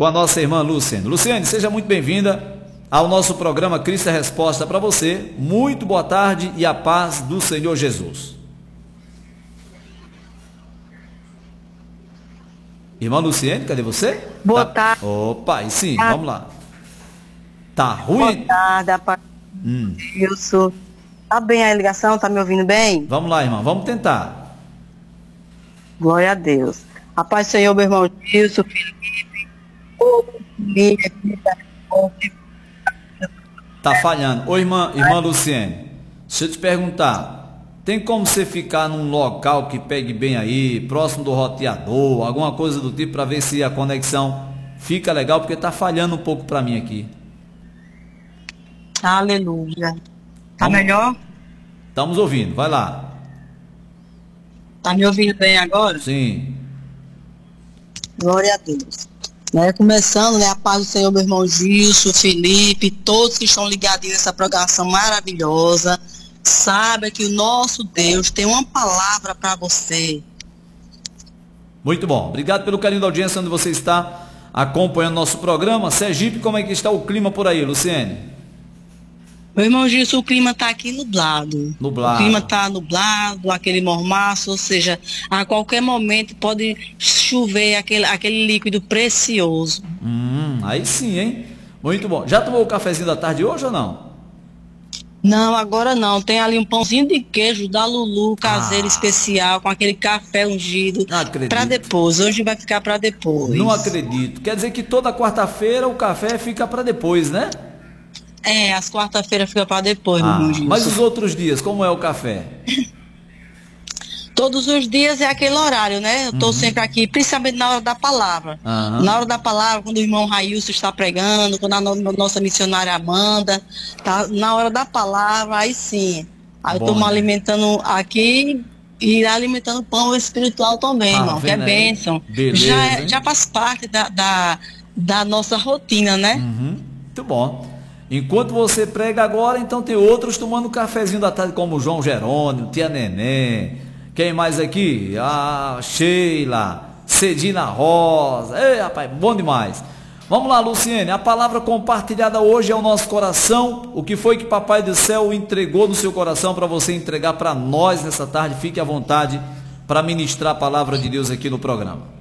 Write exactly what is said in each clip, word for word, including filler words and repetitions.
com a nossa irmã Luciene. Luciene, seja muito bem-vinda ao nosso programa Cristo é Resposta para você. Muito boa tarde e a paz do Senhor Jesus. Irmã Luciene, cadê você? Boa tá... tarde. Opa, e sim, ah. vamos lá. Tá ruim? Boa tarde, a paz. Hum. Eu sou. Tá bem a ligação? Tá me ouvindo bem? Vamos lá, irmã, vamos tentar. Glória a Deus. A paz do Senhor, meu irmão Gilson, Felipe, tá falhando. Ô, irmã, irmã Luciene, deixa eu te perguntar, tem como você ficar num local que pegue bem aí, próximo do roteador, alguma coisa do tipo, para ver se a conexão fica legal, porque tá falhando um pouco para mim aqui. Aleluia. Tá Vamos... melhor? Estamos ouvindo, vai lá. Tá me ouvindo bem agora? Sim. Glória a Deus. Né, começando, né, a paz do Senhor, meu irmão Gilson, Felipe, todos que estão ligados nessa programação maravilhosa. Saiba que o nosso Deus tem uma palavra para você. Muito bom. Obrigado pelo carinho da audiência onde você está acompanhando nosso programa. Sergipe, como é que está o clima por aí, Luciene? Meu irmão Gilson, o clima está aqui nublado. Nublado. O clima está nublado, aquele mormaço, ou seja, a qualquer momento pode chover aquele, aquele líquido precioso. Hum, aí sim, hein? Muito bom. Já tomou o cafezinho da tarde hoje ou não? Não, agora não. Tem ali um pãozinho de queijo da Lulu, caseiro ah, especial, com aquele café ungido. Não acredito. Para depois. Hoje vai ficar para depois. Não acredito. Quer dizer que toda quarta-feira o café fica para depois, né? É, as quarta-feiras fica para depois, ah, meu irmão. Mas os outros dias, como é o café? Todos os dias é aquele horário, né? Eu estou uhum. sempre aqui, principalmente na hora da palavra. Uhum. Na hora da palavra, quando o irmão Railson está pregando, quando a no, nossa missionária Amanda, tá na hora da palavra, aí sim. Aí Bom, eu estou me alimentando aqui e alimentando pão espiritual também, ah, irmão, que é bênção. Beleza, já, já faz parte da, da, da nossa rotina, né? Uhum. Muito bom. Enquanto você prega agora, então tem outros tomando cafezinho da tarde, como o João Jerônimo, Tia Neném. Quem mais aqui? A Sheila, Cedina Rosa. Ei, rapaz, bom demais. Vamos lá, Luciene, a palavra compartilhada hoje é o nosso coração. O que foi que Papai do Céu entregou no seu coração para você entregar para nós nessa tarde? Fique à vontade para ministrar a palavra de Deus aqui no programa.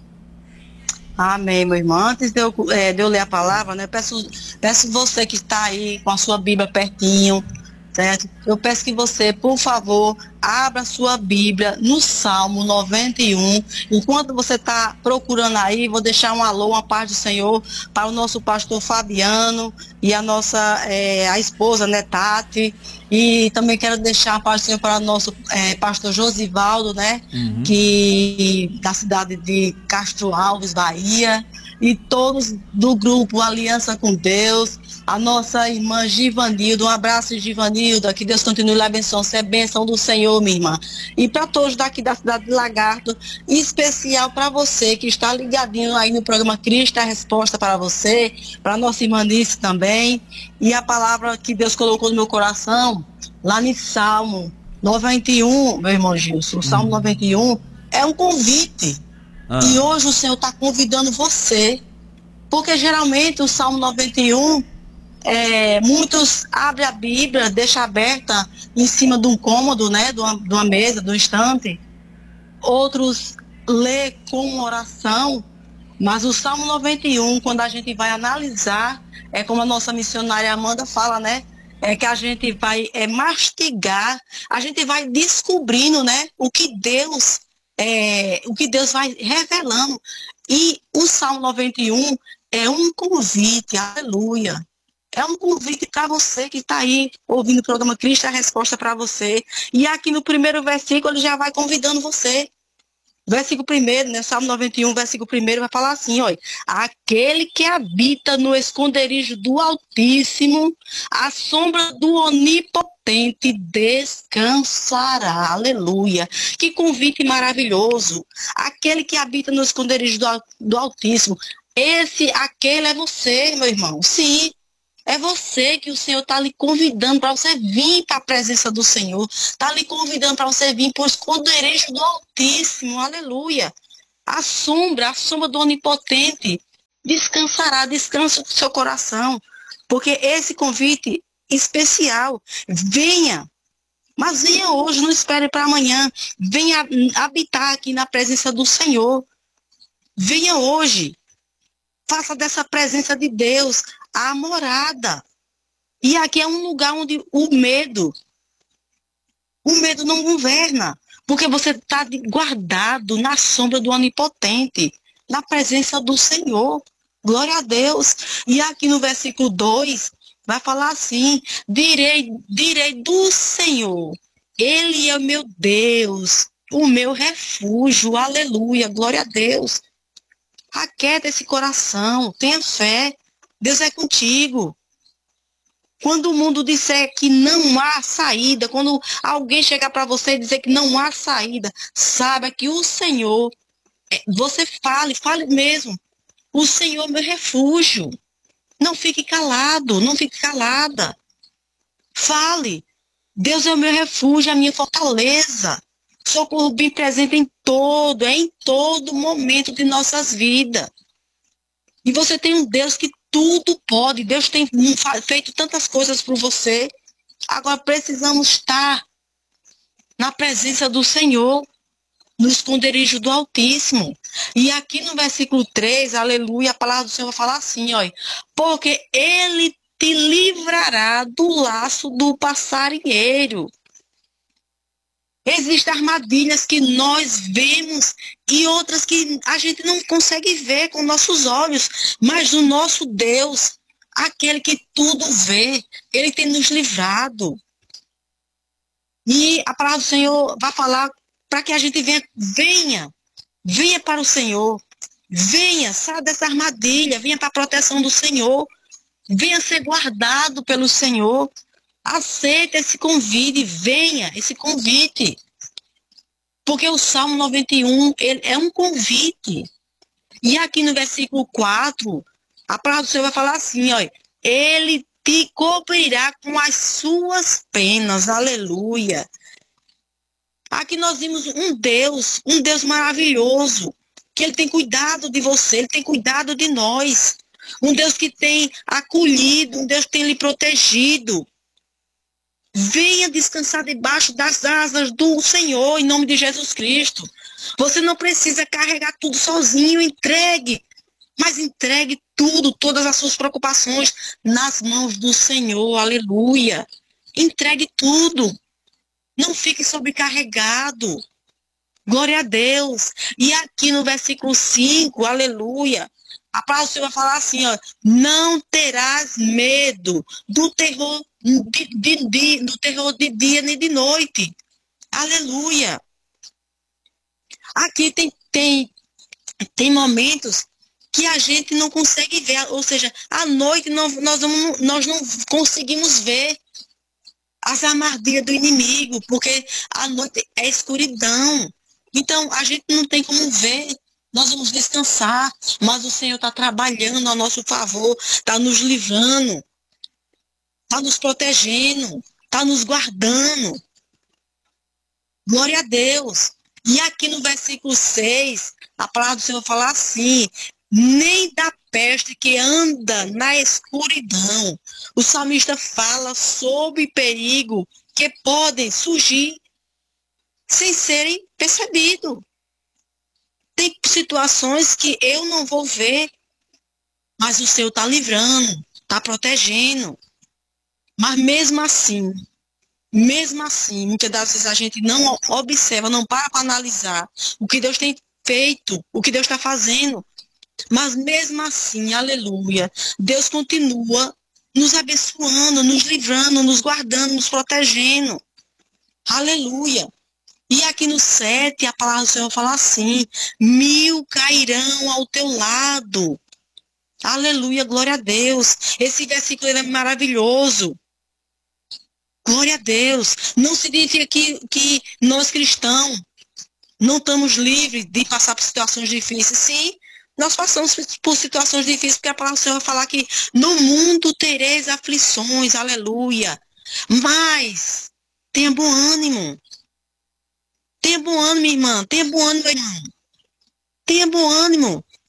Amém, meu irmão. Antes de eu, é, de eu ler a palavra, né, eu peço, peço você que está aí com a sua Bíblia pertinho, certo? Eu peço que você, por favor, abra sua Bíblia no Salmo noventa e um. Enquanto você está procurando aí, vou deixar um alô, uma paz do Senhor para o nosso pastor Fabiano e a nossa é, a esposa, né, Tati. E também quero deixar a paz do Senhor para o nosso é, pastor Josivaldo, né, uhum. que da cidade de Castro Alves, Bahia. E todos do grupo Aliança com Deus, a nossa irmã Givanilda, um abraço, Givanilda, que Deus continue lhe abençoando, você é bênção do Senhor, minha irmã. E para todos daqui da cidade de Lagarto, em especial para você que está ligadinho aí no programa Cristo é a Resposta para você, para nossa irmã Nice também, e a palavra que Deus colocou no meu coração, lá no Salmo noventa e um, meu irmão Gilson, o Salmo noventa e um é um convite. Ah. E hoje o Senhor está convidando você, porque geralmente o Salmo noventa e um, é, muitos abrem a Bíblia, deixam aberta em cima de um cômodo, né, de uma, de uma mesa, de um estante. Outros lê com oração, mas o Salmo noventa e um, quando a gente vai analisar, é como a nossa missionária Amanda fala, né, é que a gente vai é, mastigar, a gente vai descobrindo, né, o que Deus É, o que Deus vai revelando. E o Salmo noventa e um é um convite, aleluia. É um convite para você que está aí ouvindo o programa Cristo é a Resposta para você. E aqui no primeiro versículo ele já vai convidando você. Versículo primeiro, né? Salmo noventa e um, versículo primeiro, vai falar assim, olha. Aquele que habita no esconderijo do Altíssimo, à sombra do Onipotente descansará. Aleluia. Que convite maravilhoso. Aquele que habita no esconderijo do, do Altíssimo. Esse, aquele é você, meu irmão. Sim. É você que o Senhor está lhe convidando para você vir para a presença do Senhor. Está lhe convidando para você vir para o esconderijo do Altíssimo. Aleluia. A sombra, a sombra do Onipotente. descansará, descansa o seu coração, porque esse convite especial, venha, mas venha hoje, não espere para amanhã, venha habitar aqui na presença do Senhor, venha hoje, faça dessa presença de Deus a morada, e aqui é um lugar onde o medo, o medo não governa, porque você está guardado na sombra do Onipotente, na presença do Senhor. Glória a Deus. E aqui no versículo dois, vai falar assim, direi, direi do Senhor, Ele é o meu Deus, o meu refúgio, aleluia, glória a Deus. Aquieta esse coração, tenha fé, Deus é contigo. Quando o mundo disser que não há saída, quando alguém chegar para você e dizer que não há saída, saiba que o Senhor, você fale, fale mesmo, o Senhor é meu refúgio. Não fique calado, não fique calada. Fale, Deus é o meu refúgio, a minha fortaleza. Socorro bem presente em todo, é em todo momento de nossas vidas. E você tem um Deus que tudo pode. Deus tem feito tantas coisas por você. Agora precisamos estar na presença do Senhor, no esconderijo do Altíssimo. E aqui no versículo três, aleluia, a palavra do Senhor vai falar assim, ó, porque Ele te livrará do laço do passarinheiro. Existem armadilhas que nós vemos e outras que a gente não consegue ver com nossos olhos, mas o nosso Deus, aquele que tudo vê, Ele tem nos livrado. E a palavra do Senhor vai falar para que a gente venha, venha, venha para o Senhor, venha, saia dessa armadilha, venha para a proteção do Senhor, venha ser guardado pelo Senhor. Aceita esse convite, venha, esse convite. Porque o Salmo noventa e um, ele é um convite. E aqui no versículo quatro, a palavra do Senhor vai falar assim, ó, Ele te cobrirá com as suas penas, aleluia. Aqui nós vimos um Deus, um Deus maravilhoso, que Ele tem cuidado de você, Ele tem cuidado de nós. Um Deus que tem acolhido, um Deus que tem lhe protegido. Venha descansar debaixo das asas do Senhor, em nome de Jesus Cristo. Você não precisa carregar tudo sozinho, entregue. Mas entregue tudo, todas as suas preocupações nas mãos do Senhor, aleluia. Entregue tudo. Não fique sobrecarregado. Glória a Deus. E aqui no versículo cinco, aleluia, a palavra do Senhor vai falar assim, ó, não terás medo do terror de, de, de, do terror de dia nem de noite. Aleluia. Aqui tem, tem, tem momentos que a gente não consegue ver, ou seja, à noite não, nós, não, nós não conseguimos ver as armadilhas do inimigo, porque à noite é escuridão. Então, a gente não tem como ver. Nós vamos descansar, mas o Senhor está trabalhando a nosso favor, está nos livrando, está nos protegendo, está nos guardando. Glória a Deus. E aqui no versículo seis, a palavra do Senhor fala assim, nem da peste que anda na escuridão. O salmista fala sobre perigo que podem surgir sem serem percebidos. Tem situações que eu não vou ver, mas o Senhor está livrando, está protegendo. Mas mesmo assim, mesmo assim, muitas das vezes a gente não observa, não para para analisar o que Deus tem feito, o que Deus está fazendo. Mas mesmo assim, aleluia, Deus continua nos abençoando, nos livrando, nos guardando, nos protegendo. Aleluia. E aqui no sete, a palavra do Senhor fala assim, mil cairão ao teu lado. Aleluia, glória a Deus. Esse versículo é maravilhoso. Glória a Deus. Não significa que, que nós cristãos não estamos livres de passar por situações difíceis. Sim, nós passamos por situações difíceis, porque a palavra do Senhor vai falar que no mundo tereis aflições, aleluia. Mas tenha bom ânimo. Tenha bom ânimo, irmã. Tenha bom ânimo, irmão. Tenha bom ânimo.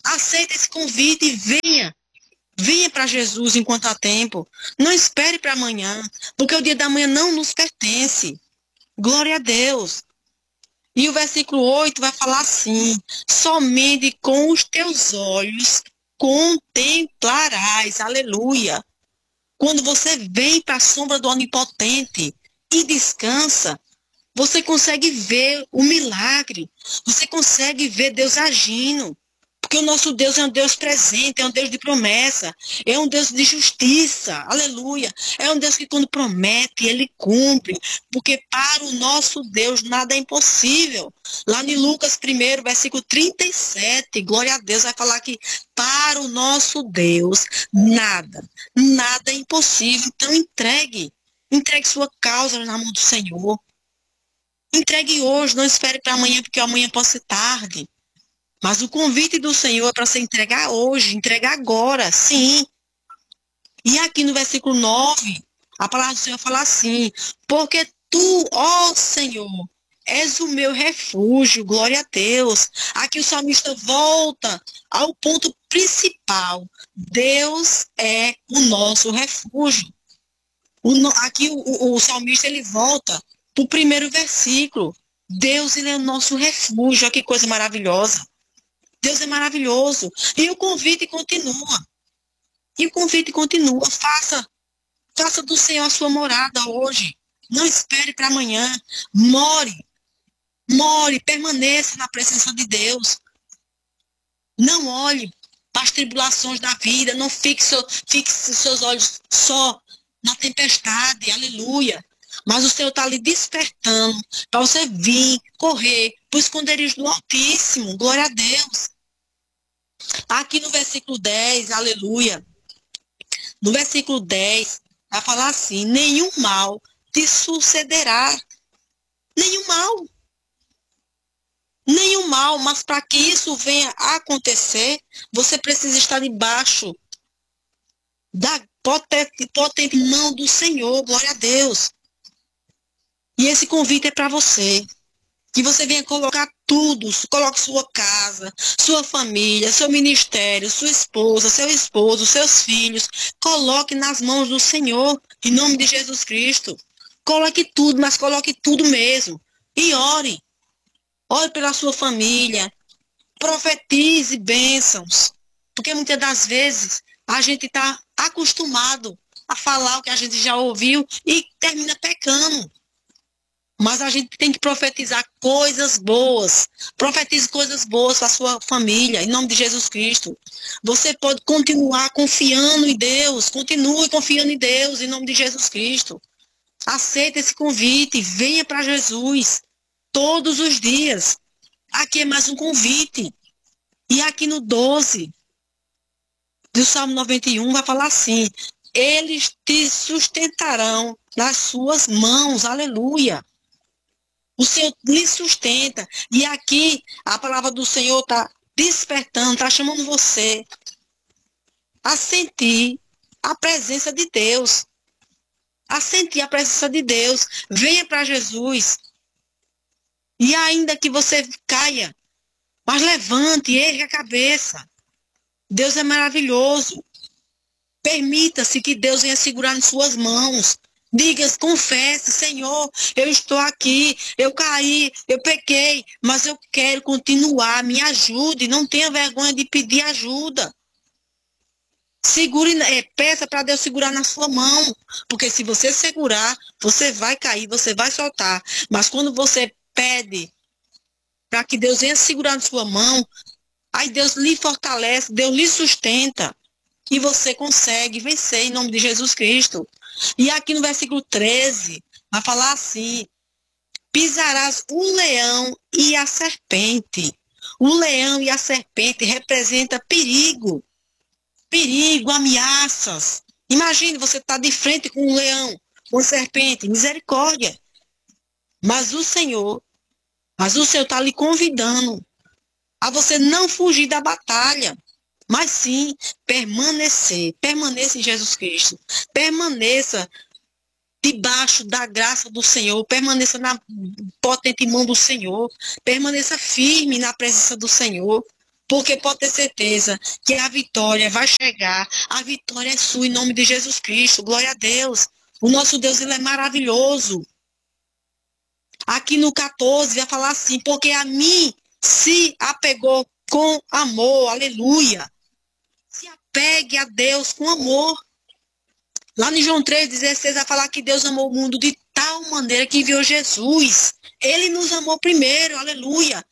Aceita esse convite e venha. Venha para Jesus enquanto há tempo. Não espere para amanhã, porque o dia da manhã não nos pertence. Glória a Deus. E o versículo oito vai falar assim: somente com os teus olhos contemplarás. Aleluia. Quando você vem para a sombra do Onipotente e descansa, você consegue ver o milagre. Você consegue ver Deus agindo. Porque o nosso Deus é um Deus presente, é um Deus de promessa, é um Deus de justiça, aleluia. É um Deus que quando promete, ele cumpre, porque para o nosso Deus nada é impossível. Lá em Lucas primeiro, versículo trinta e sete, glória a Deus, vai falar que para o nosso Deus nada, nada é impossível. Então entregue, entregue sua causa na mão do Senhor. Entregue hoje, não espere para amanhã, porque amanhã pode ser tarde. Mas o convite do Senhor é para você entregar hoje, entregar agora, sim. E aqui no versículo nove, a palavra do Senhor fala assim: porque tu, ó Senhor, és o meu refúgio, glória a Deus. Aqui o salmista volta ao ponto principal: Deus é o nosso refúgio. O, aqui o, o, o salmista ele volta para o primeiro versículo: Deus ele é o nosso refúgio. Olha que coisa maravilhosa. Deus é maravilhoso. E o convite continua. E o convite continua. Faça, faça do Senhor a sua morada hoje. Não espere para amanhã. More. More. Permaneça na presença de Deus. Não olhe para as tribulações da vida. Não fixe, fixe seus olhos só na tempestade. Aleluia. Mas o Senhor está ali despertando para você vir, correr para o esconderijo do Altíssimo. Glória a Deus. Aqui no versículo dez, aleluia. No versículo dez, vai falar assim: nenhum mal te sucederá. Nenhum mal. Nenhum mal, mas para que isso venha a acontecer, você precisa estar debaixo da potente, potente mão do Senhor. Glória a Deus. E esse convite é para você. Que você venha colocar tudo, coloque sua casa, sua família, seu ministério, sua esposa, seu esposo, seus filhos, coloque nas mãos do Senhor, em nome de Jesus Cristo. Coloque tudo, mas coloque tudo mesmo. E ore. Ore pela sua família. Profetize bênçãos. Porque muitas das vezes a gente está acostumado a falar o que a gente já ouviu e termina pecando. Mas a gente tem que profetizar coisas boas. Profetize coisas boas para a sua família, em nome de Jesus Cristo. Você pode continuar confiando em Deus. Continue confiando em Deus, em nome de Jesus Cristo. Aceite esse convite. Venha para Jesus todos os dias. Aqui é mais um convite. E aqui no doze, do Salmo noventa e um, vai falar assim: eles te sustentarão nas suas mãos. Aleluia. O Senhor lhe sustenta. E aqui a palavra do Senhor está despertando, está chamando você a sentir a presença de Deus. A sentir a presença de Deus. Venha para Jesus. E ainda que você caia, mas levante, ergue a cabeça. Deus é maravilhoso. Permita-se que Deus venha segurar em suas mãos. Diga, confesse: Senhor, eu estou aqui, eu caí, eu pequei, mas eu quero continuar, me ajude, não tenha vergonha de pedir ajuda. Segure, é, peça para Deus segurar na sua mão, porque se você segurar, você vai cair, você vai soltar. Mas quando você pede para que Deus venha segurar na sua mão, aí Deus lhe fortalece, Deus lhe sustenta, e você consegue vencer em nome de Jesus Cristo. E aqui no versículo treze, vai falar assim: pisarás o leão e a serpente. O leão e a serpente representam perigo. Perigo, ameaças. Imagine você estar de frente com um leão, com uma serpente, misericórdia. Mas o Senhor, mas o Senhor está lhe convidando a você não fugir da batalha, mas sim permanecer. Permaneça em Jesus Cristo. Permaneça debaixo da graça do Senhor. Permaneça na potente mão do Senhor. Permaneça firme na presença do Senhor. Porque pode ter certeza que a vitória vai chegar. A vitória é sua em nome de Jesus Cristo. Glória a Deus. O nosso Deus, ele é maravilhoso. Aqui no quatorze vai falar assim, porque a mim se apegou com amor. Aleluia. Se apegue a Deus com amor. Lá no João três, dezesseis vai falar que Deus amou o mundo de tal maneira que enviou Jesus. Ele nos amou primeiro. Aleluia.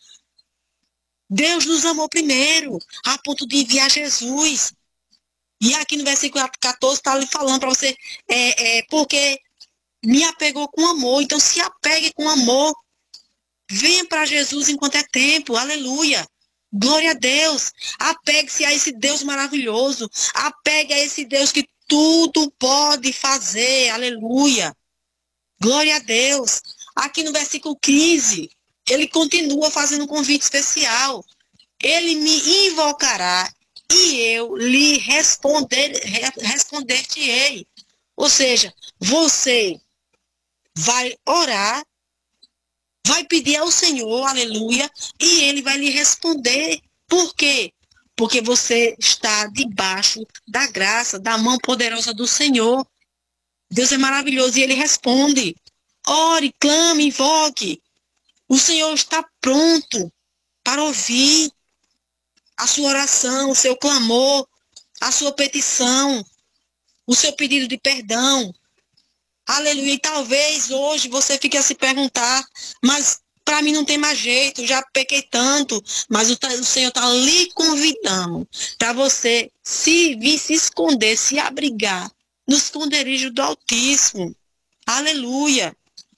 Deus nos amou primeiro, a ponto de enviar Jesus. E aqui no versículo quatorze está ali falando para você, é, é, porque me apegou com amor. Então se apegue com amor. Venha para Jesus enquanto é tempo. Aleluia. Glória a Deus. Apegue-se a esse Deus maravilhoso. Apegue a esse Deus que tudo pode fazer. Aleluia. Glória a Deus. Aqui no versículo quinze, ele continua fazendo um convite especial. Ele me invocará e eu lhe responder, responder-te-ei. Ou seja, você vai orar, vai pedir ao Senhor, aleluia, e ele vai lhe responder. Por quê? Porque você está debaixo da graça, da mão poderosa do Senhor. Deus é maravilhoso e ele responde. Ore, clame, invoque. O Senhor está pronto para ouvir a sua oração, o seu clamor, a sua petição, o seu pedido de perdão. Aleluia. E talvez hoje você fique a se perguntar, mas para mim não tem mais jeito, já pequei tanto. Mas o, o Senhor está lhe convidando para você se vir se esconder, se abrigar no esconderijo do Altíssimo. Aleluia.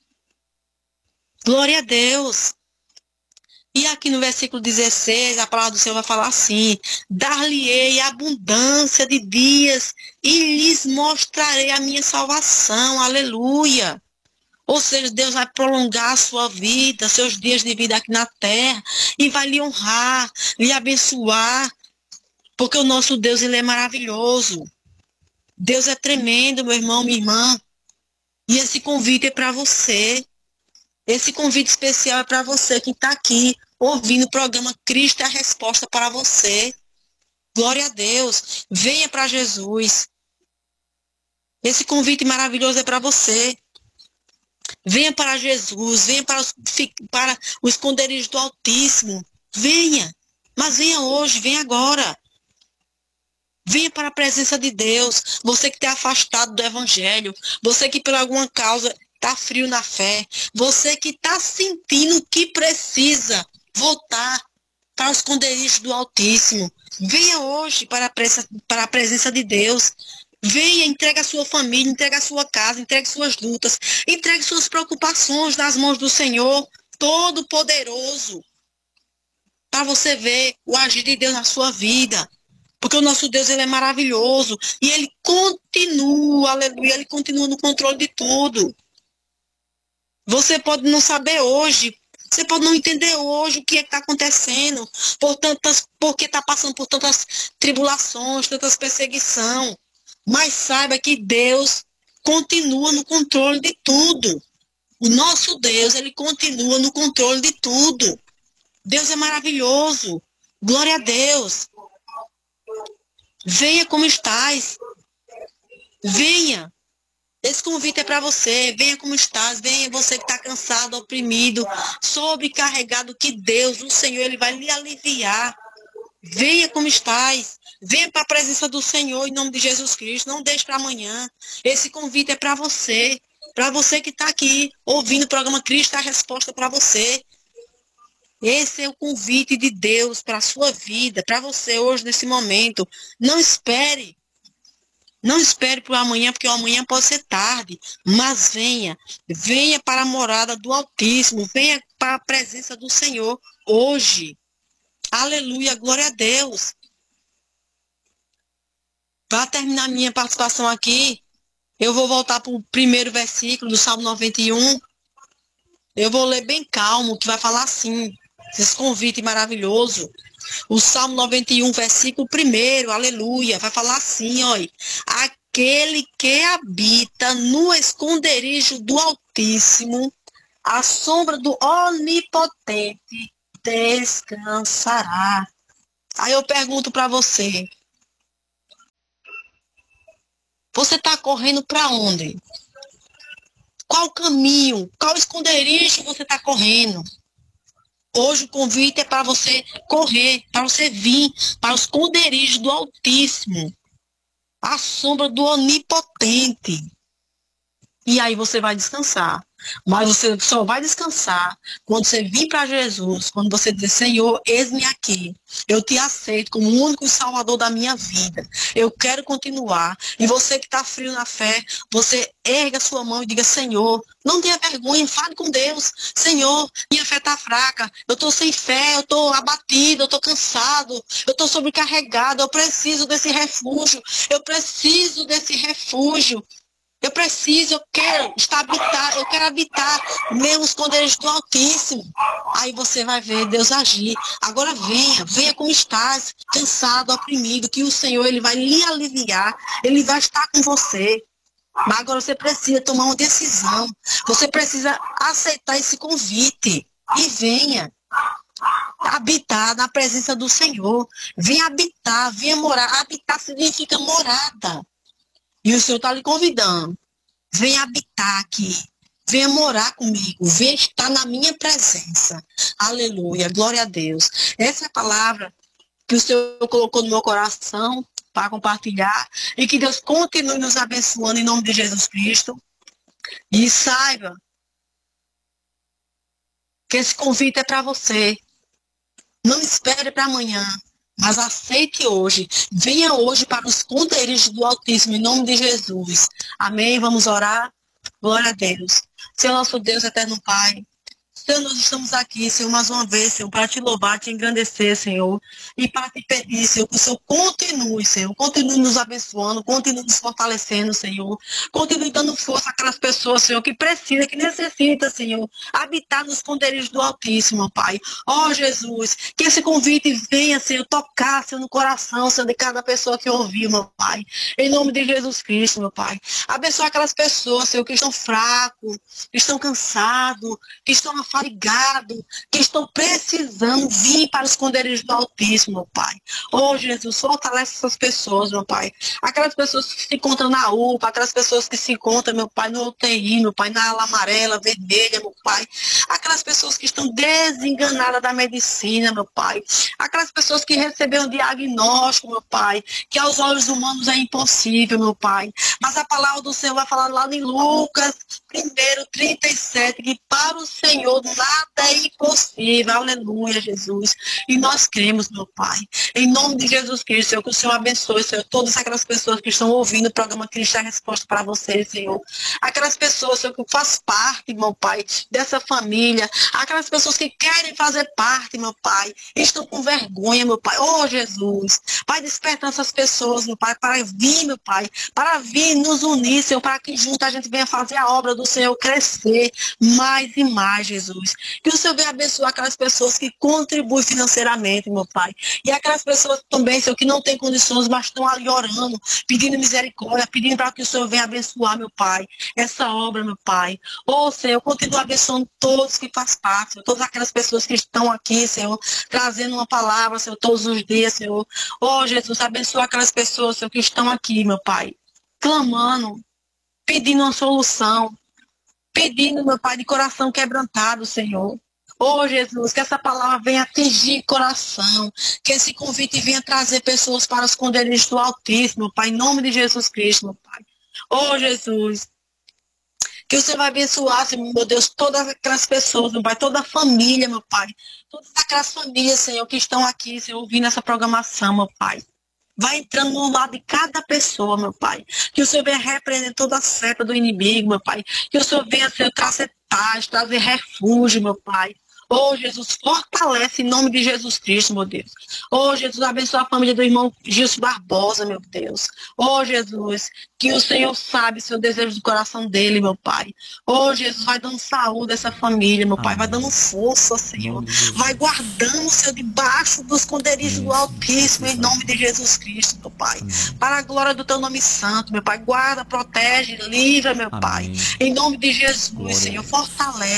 Glória a Deus. E aqui no versículo dezesseis, a palavra do Senhor vai falar assim: dar-lhe-ei abundância de dias e lhes mostrarei a minha salvação. Aleluia. Ou seja, Deus vai prolongar a sua vida, seus dias de vida aqui na terra, e vai lhe honrar, lhe abençoar, porque o nosso Deus, ele é maravilhoso. Deus é tremendo, meu irmão, minha irmã. E esse convite é para você. Esse convite especial é para você que está aqui ouvindo o programa Cristo é a Resposta para você. Glória a Deus. Venha para Jesus. Esse convite maravilhoso é para você. Venha para Jesus. Venha para, os, para o esconderijo do Altíssimo. Venha. Mas venha hoje, venha agora. Venha para a presença de Deus. Você que está afastado do Evangelho. Você que por alguma causa está frio na fé. Você que está sentindo que precisa voltar para o esconderijo do Altíssimo. Venha hoje para a, presença, para a presença de Deus. Venha, entregue a sua família, entregue a sua casa, entregue suas lutas, entregue suas preocupações nas mãos do Senhor Todo-Poderoso. Para você ver o agir de Deus na sua vida. Porque o nosso Deus, ele é maravilhoso. E ele continua, aleluia, ele continua no controle de tudo. Você pode não saber hoje, você pode não entender hoje o que é que está acontecendo, por tantas, porque está passando por tantas tribulações, tantas perseguições. Mas saiba que Deus continua no controle de tudo. O nosso Deus, ele continua no controle de tudo. Deus é maravilhoso. Glória a Deus. Venha como estás. Venha. Esse convite é para você. Venha como estás. Venha você que está cansado, oprimido, sobrecarregado, que Deus, o Senhor, ele vai lhe aliviar. Venha como estás. Venha para a presença do Senhor em nome de Jesus Cristo. Não deixe para amanhã. Esse convite é para você. Para você que está aqui ouvindo o programa Cristo, a resposta para você. Esse é o convite de Deus para a sua vida, para você hoje, nesse momento. Não espere. Não espere para o amanhã, porque o amanhã pode ser tarde. Mas venha. Venha para a morada do Altíssimo. Venha para a presença do Senhor hoje. Aleluia, glória a Deus. Para terminar minha participação aqui, eu vou voltar para o primeiro versículo do Salmo noventa e um. Eu vou ler bem calmo, que vai falar assim, esse convite maravilhoso. O Salmo noventa e um, versículo primeiro, aleluia, vai falar assim, olha. Aquele que habita no esconderijo do Altíssimo, à sombra do Onipotente, descansará. Aí eu pergunto para você, você está correndo para onde? Qual caminho, qual esconderijo você está correndo? Hoje o convite é para você correr, para você vir para os esconderijos do Altíssimo, a sombra do Onipotente. E aí você vai descansar. Mas você só vai descansar quando você vir para Jesus, quando você dizer, Senhor, eis-me aqui. Eu te aceito como o único salvador da minha vida. Eu quero continuar. E você que está frio na fé, você erga a sua mão e diga, Senhor, não tenha vergonha, fale com Deus. Senhor, minha fé está fraca. Eu estou sem fé, eu estou abatido, eu estou cansado, eu estou sobrecarregado. Eu preciso desse refúgio. Eu preciso desse refúgio. Eu preciso, eu quero estar habitar, eu quero habitar mesmo os esconderijos do Altíssimo. Aí você vai ver Deus agir. Agora venha, venha como estás, cansado, oprimido, que o Senhor ele vai lhe aliviar, ele vai estar com você. Mas agora você precisa tomar uma decisão. Você precisa aceitar esse convite e venha habitar na presença do Senhor. Venha habitar, venha morar. Habitar significa morada. E o Senhor está lhe convidando. Venha habitar aqui. Venha morar comigo. Venha estar na minha presença. Aleluia. Glória a Deus. Essa é a palavra que o Senhor colocou no meu coração para compartilhar. E que Deus continue nos abençoando em nome de Jesus Cristo. E saiba que esse convite é para você. Não espere para amanhã. Mas aceite hoje, venha hoje para os esconderijos do Altíssimo, em nome de Jesus. Amém? Vamos orar? Glória a Deus. Senhor nosso Deus, eterno Pai, Senhor, nós estamos aqui, Senhor, mais uma vez, Senhor, para te louvar, te engrandecer, Senhor, e para te pedir, Senhor, que o Senhor continue, Senhor, continue nos abençoando, continue nos fortalecendo, Senhor, continue dando força àquelas pessoas, Senhor, que precisam, que necessitam, Senhor, habitar nos esconderijos do Altíssimo, Pai. Ó, oh, Jesus, que esse convite venha, Senhor, tocar, Senhor, no coração, Senhor, de cada pessoa que ouviu, meu Pai, em nome de Jesus Cristo, meu Pai. Abençoa aquelas pessoas, Senhor, que estão fracos, que estão cansados, que estão afaligados, que estão precisando vir para os esconderijos do Altíssimo, meu Pai. Oh, Jesus, fortalece essas pessoas, meu Pai. Aquelas pessoas que se encontram na U P A, aquelas pessoas que se encontram, meu Pai, no U T I, meu Pai, na ala amarela, vermelha, meu Pai. Aquelas pessoas que estão desenganadas da medicina, meu Pai. Aquelas pessoas que receberam diagnóstico, meu Pai, que aos olhos humanos é impossível, meu Pai. Mas a palavra do Senhor vai falar lá em Lucas primeiro, trinta e sete, que para o Senhor nada é impossível. Aleluia, Jesus. E nós cremos, meu Pai. Em nome de Jesus Cristo, Senhor, que o Senhor abençoe, Senhor, todas aquelas pessoas que estão ouvindo o programa Cristo é a Resposta para você, Senhor. Aquelas pessoas, Senhor, que faz parte, meu Pai, dessa família. Aquelas pessoas que querem fazer parte, meu Pai, estão com vergonha, meu Pai. Oh, Jesus. Pai, desperta essas pessoas, meu Pai, para vir, meu Pai, para vir nos unir, Senhor, para que junto a gente venha fazer a obra do Senhor crescer mais e mais, Jesus. Que o Senhor venha abençoar aquelas pessoas que contribuem financeiramente, meu Pai. E aquelas pessoas também, Senhor, que não têm condições, mas estão ali orando, pedindo misericórdia, pedindo para que o Senhor venha abençoar, meu Pai, essa obra, meu Pai. Ô, Senhor, continua abençoando todos que fazem parte, Senhor, todas aquelas pessoas que estão aqui, Senhor, trazendo uma palavra, Senhor, todos os dias, Senhor. Ô, Jesus, abençoa aquelas pessoas, Senhor, que estão aqui, meu Pai, clamando, pedindo uma solução, pedindo, meu Pai, de coração quebrantado, Senhor. Oh, Jesus, que essa palavra venha atingir coração, que esse convite venha trazer pessoas para os esconderijos do Altíssimo, meu Pai, em nome de Jesus Cristo, meu Pai. Oh, Jesus, que o Senhor vai abençoar, Senhor, meu Deus, todas aquelas pessoas, meu Pai, toda a família, meu Pai, todas aquelas famílias, Senhor, que estão aqui, Senhor, ouvindo essa programação, meu Pai. Vai entrando no lado de cada pessoa, meu Pai. Que o Senhor venha repreender toda a seta do inimigo, meu Pai. Que o Senhor venha, Senhor, trazer paz, trazer refúgio, meu Pai. Oh, Jesus, fortalece em nome de Jesus Cristo, meu Deus. Oh, Jesus, abençoa a família do irmão Gilson Barbosa, meu Deus. Oh, Jesus, que o Senhor sabe o seu desejo do coração dele, meu Pai. Oh, Jesus, vai dando saúde a essa família, meu Pai. Vai dando força, Senhor. Vai guardando, Senhor, debaixo dos esconderijos do Altíssimo, em nome de Jesus Cristo, meu Pai. Para a glória do teu nome santo, meu Pai. Guarda, protege, livra, meu Pai. Em nome de Jesus, Senhor, fortalece, meu Deus.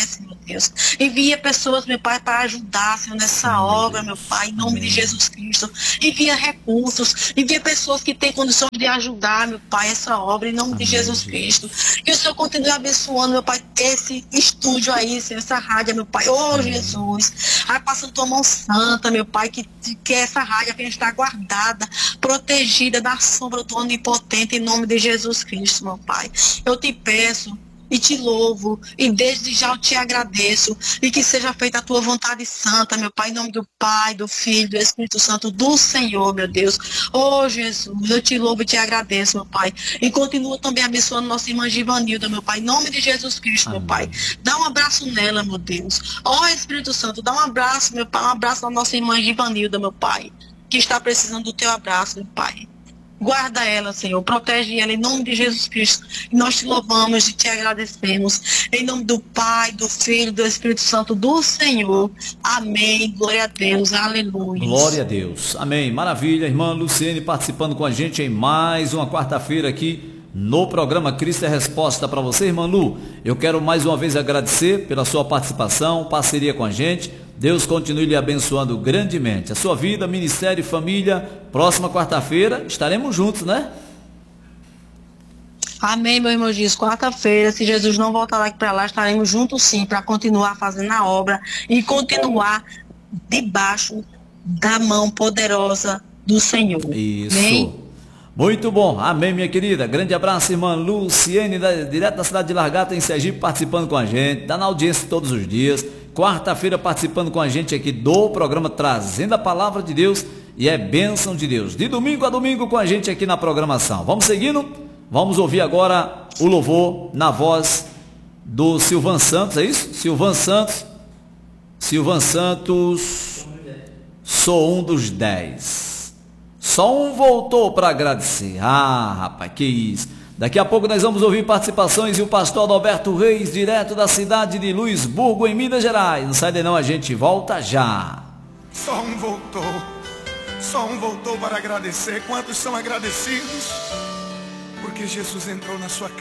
Deus. Envia pessoas, meu Pai, para ajudar, Senhor, nessa obra, meu Pai, em nome de Jesus Cristo. Envia recursos, envia pessoas que têm condições de ajudar, meu Pai, essa obra, em nome de Jesus Cristo. Que o Senhor continue abençoando, meu Pai, esse estúdio aí, Senhor, essa rádio, meu Pai. Oh, Jesus. Aí passando tua mão santa, meu Pai, que, que essa rádio venha estar guardada, protegida da sombra do Onipotente, em nome de Jesus Cristo, meu Pai. Eu te peço e te louvo, e desde já eu te agradeço, e que seja feita a tua vontade santa, meu Pai, em nome do Pai, do Filho, do Espírito Santo, do Senhor, meu Deus. Oh, Jesus, eu te louvo e te agradeço, meu Pai, e continua também abençoando nossa irmã Givanilda, meu Pai, em nome de Jesus Cristo, meu Pai. Dá um abraço nela, meu Deus. Oh, Espírito Santo, dá um abraço, meu Pai, um abraço na nossa irmã Givanilda, meu Pai, que está precisando do teu abraço, meu Pai. Guarda ela, Senhor, protege ela em nome de Jesus Cristo. E nós te louvamos e te agradecemos. Em nome do Pai, do Filho, do Espírito Santo, do Senhor. Amém. Glória a Deus. Aleluia. Glória a Deus. Amém. Maravilha. Irmã Luciene participando com a gente em mais uma quarta-feira aqui no programa Cristo é Resposta para você, irmã Lu. Eu quero mais uma vez agradecer pela sua participação, parceria com a gente. Deus continue lhe abençoando grandemente. A sua vida, ministério e família. Próxima quarta-feira estaremos juntos, né? Amém, meu irmão Dias. Quarta-feira, se Jesus não voltar daqui para lá, estaremos juntos sim, para continuar fazendo a obra e continuar debaixo da mão poderosa do Senhor. Isso. Amém? Muito bom. Amém, minha querida. Grande abraço, irmã Luciene, da, direto da cidade de Largata, em Sergipe, participando com a gente. Está na audiência todos os dias. Quarta-feira participando com a gente aqui do programa Trazendo a Palavra de Deus, e é bênção de Deus. De domingo a domingo com a gente aqui na programação. Vamos seguindo? Vamos ouvir agora o louvor na voz do Silvan Santos, é isso? Silvan Santos. Silvan Santos, sou um dos dez. Só um voltou para agradecer. Ah, rapaz, que isso. Daqui a pouco nós vamos ouvir participações e o pastor Adalberto Reis, direto da cidade de Luisburgo, em Minas Gerais. Não sai daí não, a gente volta já. Só um voltou, só um voltou para agradecer. Quantos são agradecidos? Porque Jesus entrou na sua casa.